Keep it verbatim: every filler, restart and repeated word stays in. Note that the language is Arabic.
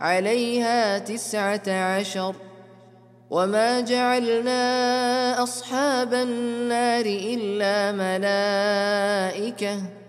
عليها تسعة عشر. وما جعلنا أصحاب النار إلا ملائكة